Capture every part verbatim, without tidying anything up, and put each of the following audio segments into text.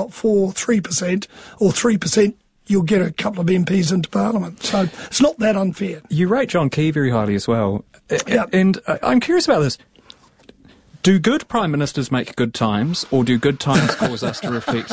what, four, three percent, or three percent, you'll get a couple of M Ps into Parliament. So it's not that unfair. You rate John Key very highly as well. Yep. And I'm curious about this. Do good Prime Ministers make good times, or do good times cause us to reflect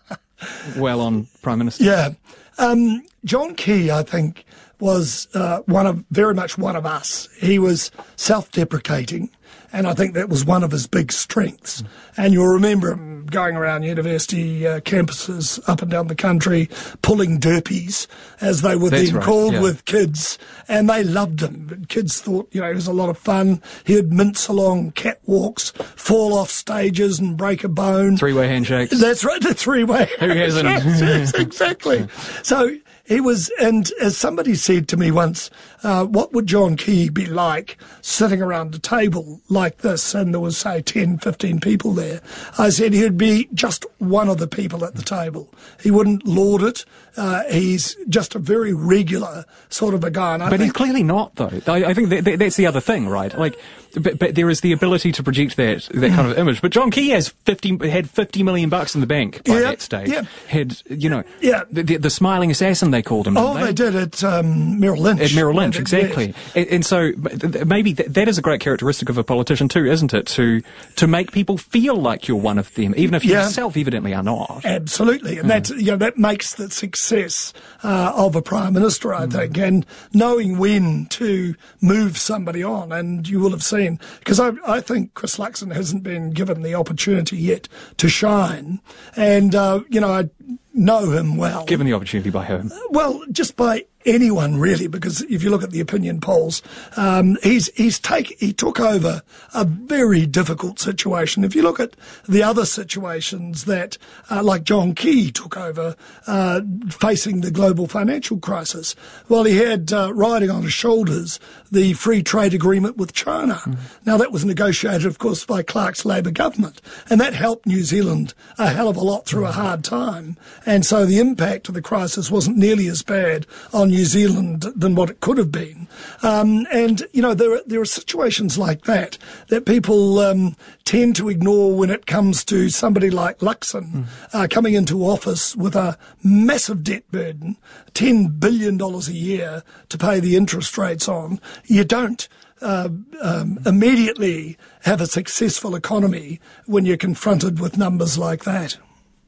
well on Prime Ministers? Yeah. Um, John Key, I think, was uh, one of very much one of us. He was self-deprecating, and I think that was one of his big strengths. Mm. And you'll remember him going around university uh, campuses up and down the country, pulling derpies, as they were That's then right, called, yeah. with kids, and they loved him. Kids thought, you know, it was a lot of fun. He'd mince along catwalks, fall off stages and break a bone. Three-way handshakes. That's right, the three-way Who hasn't? yes, exactly. So he was, and as somebody said to me once, uh, what would John Key be like sitting around a table like this, and there was, say, ten, fifteen people there? I said he'd be just one of the people at the table. He wouldn't laud it. Uh, he's just a very regular sort of a guy. And I But think he's clearly not, though. I, I think that, that, that's the other thing, right? Like, but, but there is the ability to project that that kind of image. But John Key has fifty had fifty million bucks in the bank by Yeah, that stage. yeah. Had you know? Yeah. The, the, the smiling assassin they called him. Oh, didn't they did at um, Merrill Lynch. At Merrill Lynch, Yes. exactly. And, and so th- th- maybe th- that is a great characteristic of a politician too, isn't it? To to make people feel like you're one of them, even if you Yeah. yourself evidently are not. Absolutely, and Mm. that, you know, that makes the success uh, of a prime minister, I Mm. think, and knowing when to move somebody on. And you will have seen, because I, I think Chris Luxon hasn't been given the opportunity yet to shine, and uh, you know, I know him well. Given the opportunity by whom? Well, just by anyone really, because if you look at the opinion polls, um, he's he's take he took over a very difficult situation. If you look at the other situations that, uh, like John Key took over, uh, facing the global financial crisis, well, he had uh, riding on his shoulders the free trade agreement with China. Mm. Now that was negotiated, of course, by Clark's Labor government, and that helped New Zealand a hell of a lot through mm. a hard time. And so the impact of the crisis wasn't nearly as bad on New Zealand than what it could have been. Um, and, you know, there are, there are situations like that that people um, tend to ignore when it comes to somebody like Luxon mm. uh, coming into office with a massive debt burden, ten billion dollars a year to pay the interest rates on. You don't Uh, um, immediately have a successful economy when you're confronted with numbers like that.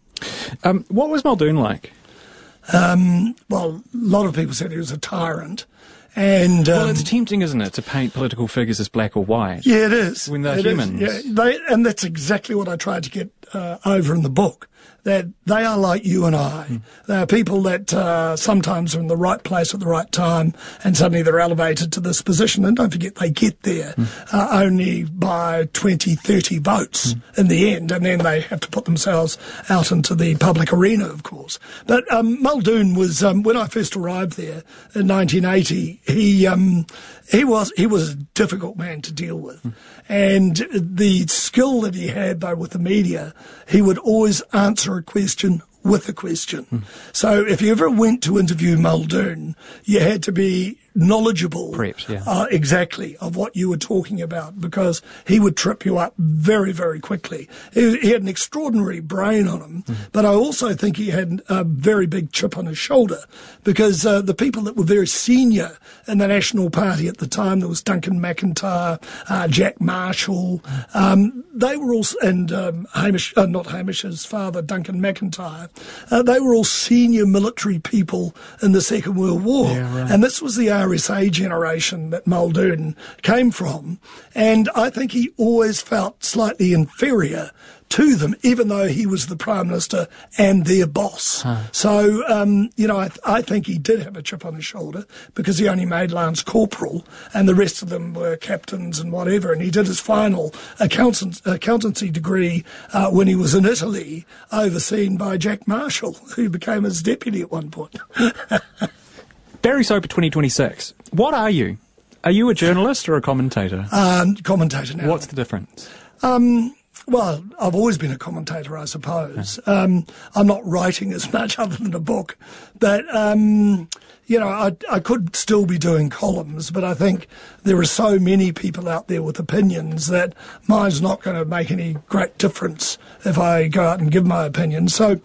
Um, what was Muldoon like? Um, well, a lot of people said he was a tyrant. And, um, well, it's tempting, isn't it, to paint political figures as black or white? Yeah, it is. When they're it humans. Is, yeah, they, and that's exactly what I tried to get uh, over in the book. That they are like you and I. Mm. They are people that uh, sometimes are in the right place at the right time, and suddenly they're elevated to this position. And don't forget, they get there mm. uh, only by twenty, thirty votes mm. in the end, and then they have to put themselves out into the public arena, of course. But um, Muldoon was, um, when I first arrived there in nineteen eighty, he um, he was he was a difficult man to deal with. Mm. And the skill that he had, though, with the media, he would always answer a question with a question. Mm. So if you ever went to interview Muldoon, you had to be knowledgeable, Prepped, yeah. uh, exactly, of what you were talking about, because he would trip you up very, very quickly. He, he had an extraordinary brain on him, mm. but I also think he had a very big chip on his shoulder, because uh, the people that were very senior in the National Party at the time, there was Duncan McIntyre, uh, Jack Marshall, um, they were all, and um, Hamish, uh, not Hamish's father, Duncan McIntyre, uh, they were all senior military people in the Second World War. Yeah, right. And this was the R S A generation that Muldoon came from. And I think he always felt slightly inferior to them, even though he was the Prime Minister and their boss. Huh. So, um, you know, I, th- I think he did have a chip on his shoulder, because he only made Lance Corporal and the rest of them were captains and whatever. And he did his final accountant- accountancy degree uh, when he was in Italy, overseen by Jack Marshall, who became his deputy at one point. Barry Soper twenty twenty-six. What are you? Are you a journalist or a commentator? Um, commentator now. What's the difference? Um, well, I've always been a commentator, I suppose. Yeah. Um, I'm not writing as much other than a book. But, um, you know, I, I could still be doing columns, but I think there are so many people out there with opinions that mine's not going to make any great difference if I go out and give my opinion. So